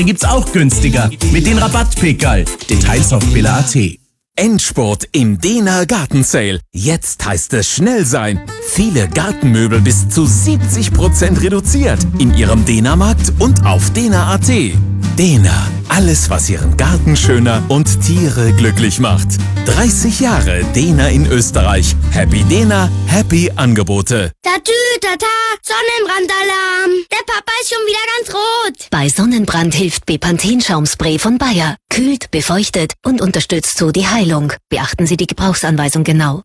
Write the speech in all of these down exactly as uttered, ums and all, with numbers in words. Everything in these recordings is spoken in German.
Gibt's auch günstiger mit den Rabattpickerl. Details auf billa punkt at. Endspurt im Dena Garten Sale. Jetzt heißt es schnell sein. Viele Gartenmöbel bis zu siebzig Prozent reduziert in Ihrem Dena-Markt und auf dena punkt at. Dena, alles was Ihren Garten schöner und Tiere glücklich macht. dreißig Jahre Dena in Österreich. Happy Dena, happy Angebote. Tatü, tata, Sonnenbrandalarm. Der Papa ist schon wieder ganz rot. Bei Sonnenbrand hilft Bepanthen-Schaumspray von Bayer. Kühlt, befeuchtet und unterstützt so die Heilung. Beachten Sie die Gebrauchsanweisung genau.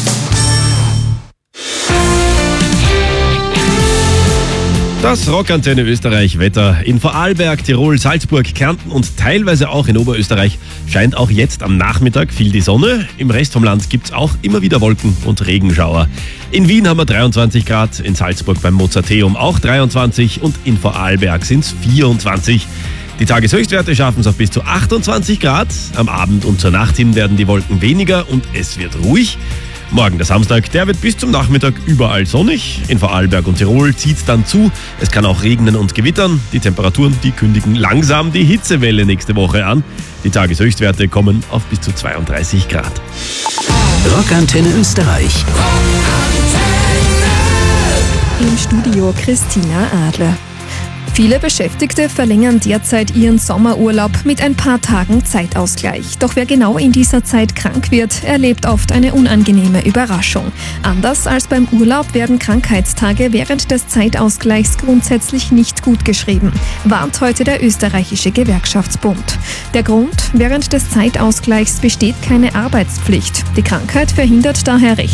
Das Rockantenne Österreich Wetter. In Vorarlberg, Tirol, Salzburg, Kärnten und teilweise auch in Oberösterreich scheint auch jetzt am Nachmittag viel die Sonne. Im Rest vom Land gibt's auch immer wieder Wolken und Regenschauer. In Wien haben wir dreiundzwanzig Grad, in Salzburg beim Mozarteum auch dreiundzwanzig und in Vorarlberg sind's vierundzwanzig. Die Tageshöchstwerte schaffen es auf bis zu achtundzwanzig Grad. Am Abend und zur Nacht hin werden die Wolken weniger und es wird ruhig. Morgen der Samstag, der wird bis zum Nachmittag überall sonnig. In Vorarlberg und Tirol zieht's dann zu. Es kann auch regnen und gewittern. Die Temperaturen, die kündigen langsam die Hitzewelle nächste Woche an. Die Tageshöchstwerte kommen auf bis zu zweiunddreißig Grad. Rockantenne Österreich. Im Studio Christina Adler. Viele Beschäftigte verlängern derzeit ihren Sommerurlaub mit ein paar Tagen Zeitausgleich. Doch wer genau in dieser Zeit krank wird, erlebt oft eine unangenehme Überraschung. Anders als beim Urlaub werden Krankheitstage während des Zeitausgleichs grundsätzlich nicht gutgeschrieben, warnt heute der österreichische Gewerkschaftsbund. Der Grund: Während des Zeitausgleichs besteht keine Arbeitspflicht. Die Krankheit verhindert daher